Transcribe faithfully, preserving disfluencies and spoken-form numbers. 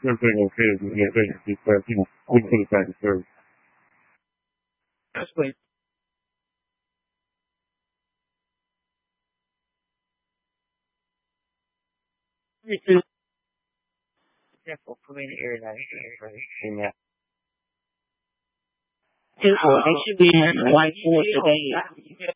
everything okay with me. I think it's just that, you know, we put it back in service. That's great. Careful, put in the air that in that. Careful, they should be in white force today.